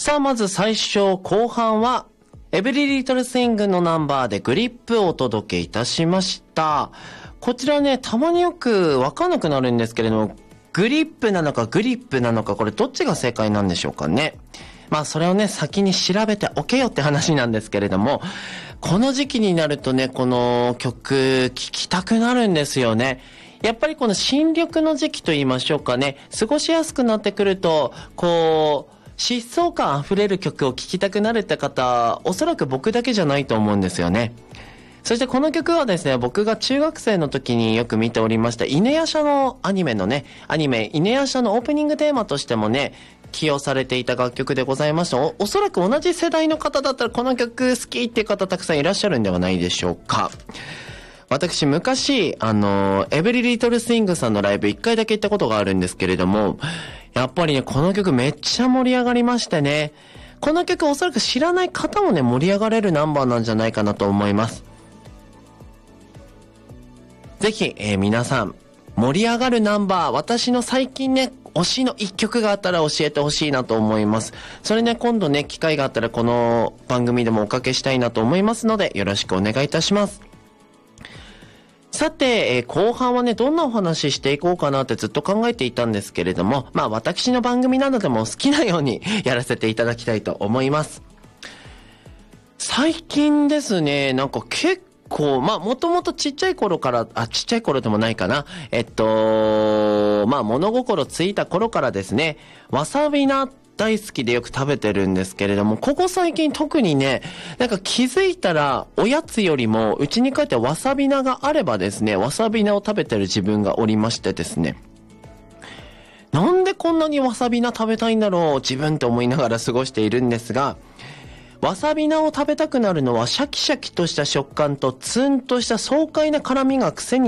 さあ、まず最初、後半は、エブリリトルスイングのナンバーでグリップをお届けいたしました。こちらね、たまによくわかんなくなるんですけれども、グリップなのかグリップなのか、これどっちが正解なんでしょうかね。まあそれをね、先に調べておけよって話なんですけれども、この時期になるとね、この曲聴きたくなるんですよね。やっぱりこの新緑の時期と言いましょうかね、過ごしやすくなってくると、こう、疾走感あふれる曲を聴きたくなるって方、おそらく僕だけじゃないと思うんですよね。そしてこの曲はですね、僕が中学生の時によく見ておりました犬夜叉のアニメのね、犬夜叉のオープニングテーマとしてもね、起用されていた楽曲でございました。おそらく同じ世代の方だったらこの曲好きっていう方たくさんいらっしゃるんではないでしょうか。私昔、エブリリトルスイングさんのライブ1回だけ行ったことがあるんですけれども、やっぱりね、この曲めっちゃ盛り上がりましてね、この曲おそらく知らない方もね、盛り上がれるナンバーなんじゃないかなと思います。ぜひ、皆さん、盛り上がるナンバー、私の最近ね、推しの一曲があったら教えてほしいなと思います。それね、今度ね、機会があったらこの番組でもおかけしたいなと思いますので、よろしくお願いいたします。さて、後半はね、どんなお話していこうかなってずっと考えていたんですけれども、まあ私の番組なのでも好きなようにやらせていただきたいと思います。最近ですね、なんか結構、まあもともとちっちゃい頃から、ちっちゃい頃でもないかな。まあ物心ついた頃からですね、わさび菜大好きでよく食べてるんですけれども、ここ最近特にね、なんか気づいたらおやつよりもうちに帰ってわさび菜があればですね、わさび菜を食べてる自分がおりましてですね、なんでこんなにわさび菜食べたいんだろう自分と思いながら過ごしているんですが、わさび菜を食べたくなるのはシャキシャキとした食感とツンとした爽快な辛みが癖に